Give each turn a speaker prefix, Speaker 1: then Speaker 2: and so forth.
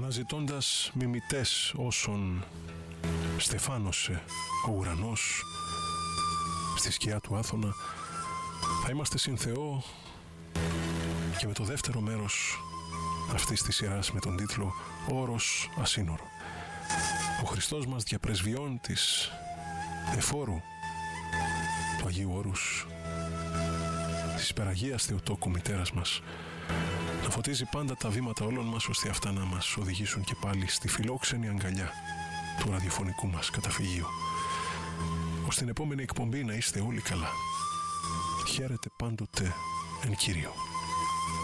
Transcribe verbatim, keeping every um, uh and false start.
Speaker 1: αναζητώντας μιμητές όσων στεφάνωσε ο ουρανός στη σκιά του Άθωνα, θα είμαστε συν Θεό και με το δεύτερο μέρος αυτής της σειράς με τον τίτλο «Όρος ασύνορο». Ο Χριστός μας διαπρεσβειών της εφόρου του Αγίου Όρους, της υπεραγίας Θεοτόκου μητέρας μας, να φωτίζει πάντα τα βήματα όλων μας, ώστε αυτά να μας οδηγήσουν και πάλι στη φιλόξενη αγκαλιά του ραδιοφωνικού μας καταφυγείου. Ως την επόμενη εκπομπή να είστε όλοι καλά. Χαίρετε πάντοτε εν Κύριο.